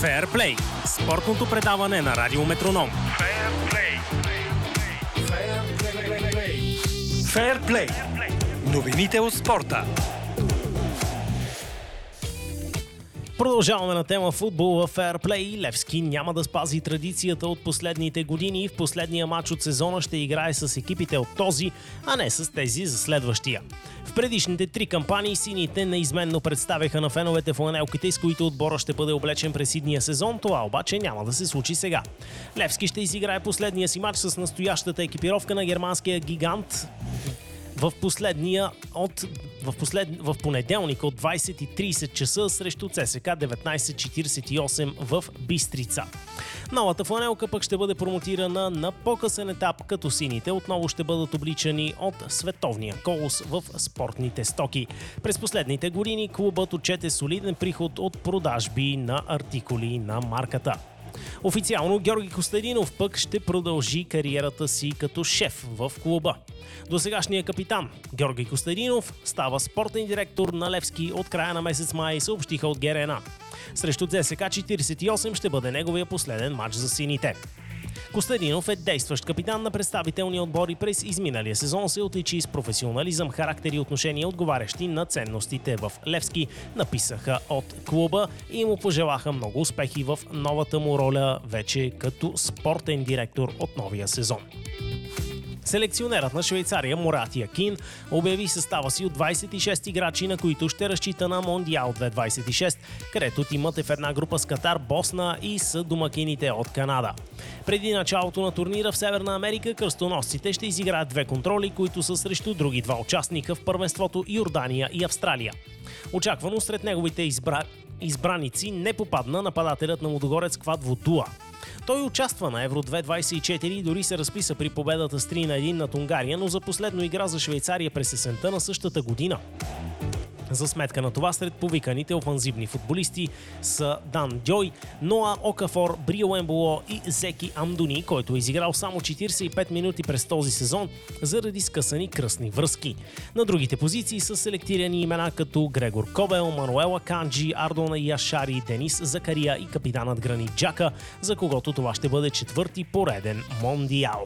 Феърплей – спортното предаване на Радио Метроном. Феърплей. Новините от спорта. Продължаваме на тема футбол в Феърплей. Левски няма да спази традицията от последните години и в последния матч от сезона ще играе с екипите от този, а не с тези за следващия. В предишните 3 кампании сините неизменно представяха на феновете фланелките, с които отбора ще бъде облечен през идния сезон. Това обаче няма да се случи сега. Левски ще изиграе последния си матч с настоящата екипировка на германския гигант в понеделник от 20:30 часа срещу ЦСК 1948 в Бистрица. Новата фланелка пък ще бъде промотирана на по-късен етап, като сините отново ще бъдат обличани от световния колос в спортните стоки. През последните години клубът отчете солиден приход от продажби на артикули на марката. Официално Георги Костадинов пък ще продължи кариерата си като шеф в клуба. Досегашният капитан Георги Костадинов става спортен директор на Левски от края на месец май, съобщиха от ГРНА. Срещу ЦСК 48 ще бъде неговия последен матч за сините. Костадинов е действащ капитан на представителния отбор и през изминалия сезон се отличи с професионализъм, характер и отношения, отговарящи на ценностите в Левски, написаха от клуба и му пожелаха много успехи в новата му роля вече като спортен директор от новия сезон. Селекционерът на Швейцария Мурат Якин обяви състава си от 26 играчи, на които ще разчита на Мондиал 2026, където тимът е в една група с Катар, Босна и с домакините от Канада. Преди началото на турнира в Северна Америка кръстоносците ще изиграят 2 контроли, които са срещу други 2 участника в първенството Йордания и Австралия. Очаквано сред неговите избраници не попадна нападателят на Лудогорец Квад Вотуа. Той участва на Евро 2024 и дори се разписа при победата с 3-1 над Унгария, но за последно игра за Швейцария през есента на същата година. За сметка на това сред повиканите офанзивни футболисти са Дан Дьой, Ноа Окафор, Брио Емболо и Зеки Амдуни, който е изиграл само 45 минути през този сезон заради скъсани кръстни връзки. На другите позиции са селектирани имена като Грегор Кобел, Мануела Канджи, Ардона Яшари, Денис Закария и капитанът Гранит Джака, за когото това ще бъде 4-ти пореден Мондиал.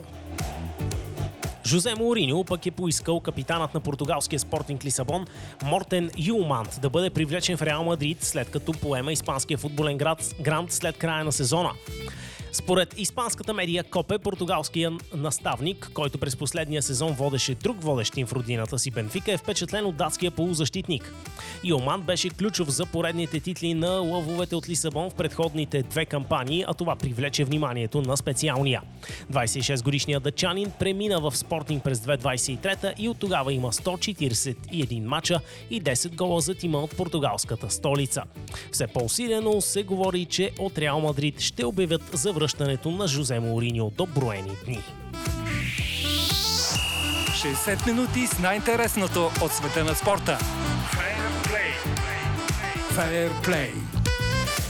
Жозе Моуриньо пък е поискал капитанът на португалския Спортинг Лисабон Мортен Юлмант да бъде привлечен в Реал Мадрид, след като поема испанския футболен грант след края на сезона. Според испанската медия Копе, португалският наставник, който през последния сезон водеше друг водещ тим в родината си Бенфика, е впечатлен от датския полузащитник. Юлман беше ключов за поредните титли на лъвовете от Лисабон в предходните 2 кампании, а това привлече вниманието на специалния. 26-годишният датчанин премина в Спортинг през 2023 и от тогава има 141 мача и 10 гола за тима от португалската столица. Все по-усилено се говори, че от Реал Мадрид ще обявят за връщането на Жозе Моуриньо до броени дни. 60 минути с най-интересното от света на спорта. Феърплей.